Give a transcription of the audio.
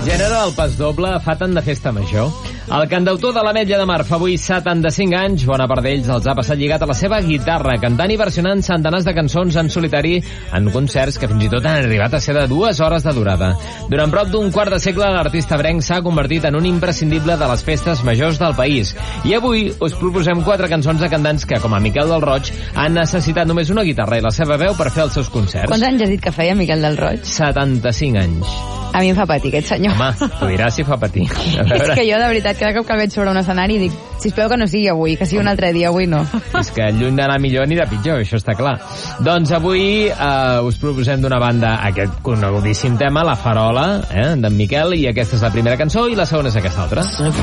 gènere del pas doble fa tant de festa major. El cantautor de l'Ametlla de Mar fa avui 75 anys. Bona part d'ells els ha passat lligat a la seva guitarra, cantant i versionant centenars de cançons en solitari en concerts que fins i tot han arribat a ser de 2 hores de durada. Durant prop d'un quart de segle, l'artista brenc s'ha convertit en un imprescindible de les festes majors del país. I avui us proposem 4 cançons de cantants que, com a Miquel del Roig, han necessitat només una guitarra i la seva veu per fer els seus concerts. Quants anys has dit que feia Miquel del Roig? 75 anys. A mi em fa patir, aquest senyor. Home, t'ho diràs si fa patir. És que jo, de veritat, cada cop que el veig sobre un escenari dic, sisplau que no sigui avui, que sigui un altre dia, avui no. És que lluny d'anar millor anirà pitjor, això està clar. Doncs avui us proposem d'una banda aquest conegudíssim tema, La Farola, d'en Miquel, i aquesta és la primera cançó i la segona és aquesta altra.